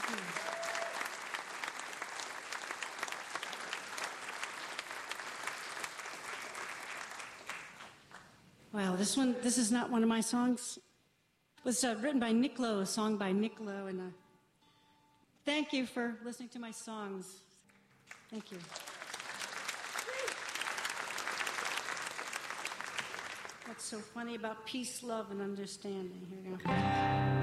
Wow, this is not one of my songs. It was written by Nick Lowe, a song by Nick Lowe, and thank you for listening to my songs. Thank you. What's so funny about peace, love, and understanding? Here we go.